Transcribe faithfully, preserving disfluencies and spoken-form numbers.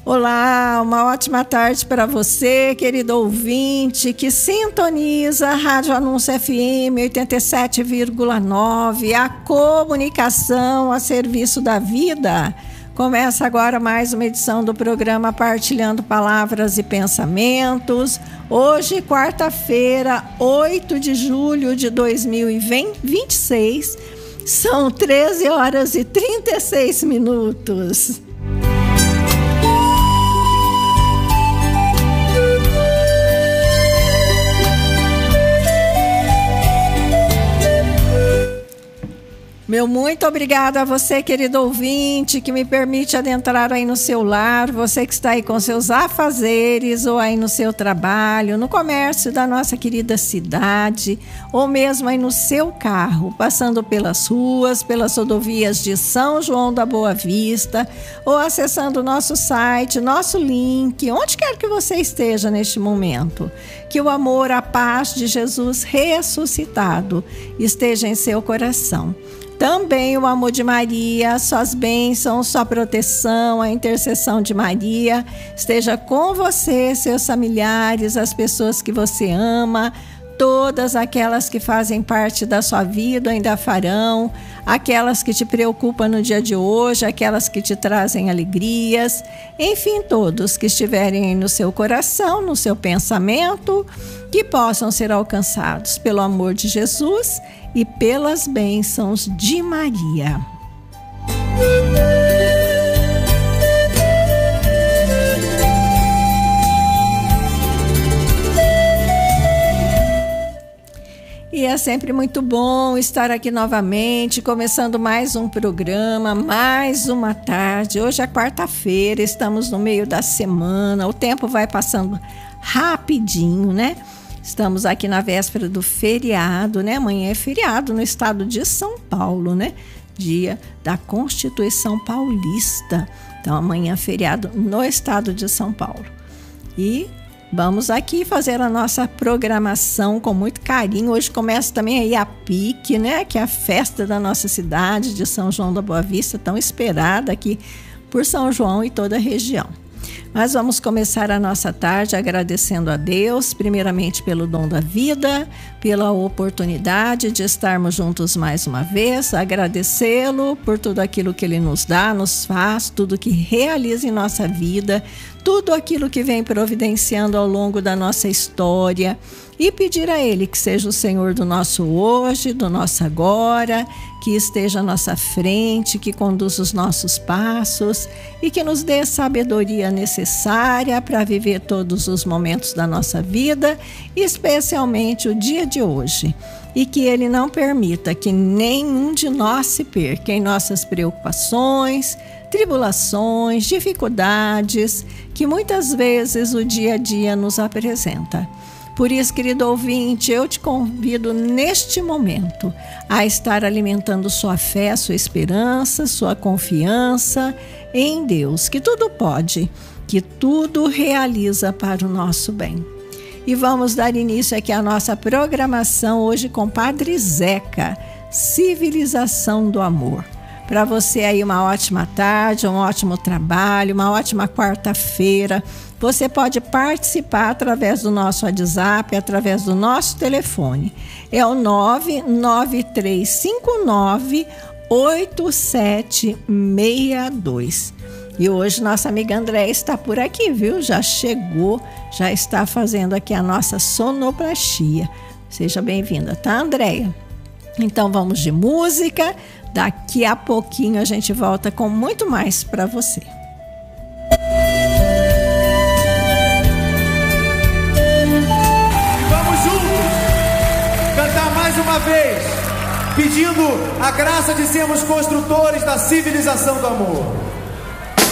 Olá, uma ótima tarde para você, querido ouvinte, que sintoniza a Rádio Anúncio F M oitenta e sete vírgula nove, a comunicação a serviço da vida. Começa agora mais uma edição do programa Partilhando Palavras e Pensamentos. Hoje, quarta-feira, oito de julho de dois mil e vinte e seis, são treze horas e trinta e seis minutos. Meu muito obrigado a você, querido ouvinte, que me permite adentrar aí no seu lar, você que está aí com seus afazeres, ou aí no seu trabalho, no comércio da nossa querida cidade, ou mesmo aí no seu carro, passando pelas ruas, pelas rodovias de São João da Boa Vista, ou acessando o nosso site, nosso link, onde quer que você esteja neste momento. Que o amor, a paz de Jesus ressuscitado esteja em seu coração. Também o amor de Maria, suas bênçãos, sua proteção, a intercessão de Maria esteja com você, seus familiares, as pessoas que você ama, todas aquelas que fazem parte da sua vida ainda farão, aquelas que te preocupam no dia de hoje, aquelas que te trazem alegrias, enfim, todos que estiverem no seu coração, no seu pensamento, que possam ser alcançados pelo amor de Jesus e pelas bênçãos de Maria. E é sempre muito bom estar aqui novamente, começando mais um programa, mais uma tarde. Hoje é quarta-feira, estamos no meio da semana, o tempo vai passando rapidinho, né? Estamos aqui na véspera do feriado, né? Amanhã é feriado no estado de São Paulo, né? Dia da Constituição Paulista. Então, amanhã é feriado no estado de São Paulo. E vamos aqui fazer a nossa programação com muito carinho. Hoje começa também aí a Pique, né? Que é a festa da nossa cidade de São João da Boa Vista, tão esperada aqui por São João e toda a região. Mas vamos começar a nossa tarde agradecendo a Deus, primeiramente pelo dom da vida, pela oportunidade de estarmos juntos mais uma vez, agradecê-lo por tudo aquilo que Ele nos dá, nos faz, tudo que realiza em nossa vida, tudo aquilo que vem providenciando ao longo da nossa história, e pedir a Ele que seja o Senhor do nosso hoje, do nosso agora, que esteja à nossa frente, que conduza os nossos passos e que nos dê a sabedoria necessária para viver todos os momentos da nossa vida, especialmente o dia de hoje. E que Ele não permita que nenhum de nós se perca em nossas preocupações, tribulações, dificuldades, que muitas vezes o dia a dia nos apresenta. Por isso, querido ouvinte, eu te convido neste momento a estar alimentando sua fé, sua esperança, sua confiança em Deus, que tudo pode, que tudo realiza para o nosso bem. E vamos dar início aqui à nossa programação hoje com Padre Zeca, Civilização do Amor. Para você aí uma ótima tarde, um ótimo trabalho, uma ótima quarta-feira. Você pode participar através do nosso WhatsApp, através do nosso telefone. É o nove nove três cinco nove oito sete seis dois. E hoje nossa amiga Andréia está por aqui, viu? Já chegou, já está fazendo aqui a nossa sonoplastia. Seja bem-vinda, tá, Andréia? Então vamos de música. Daqui a pouquinho a gente volta com muito mais para você. Uma vez, pedindo a graça de sermos construtores da civilização do amor.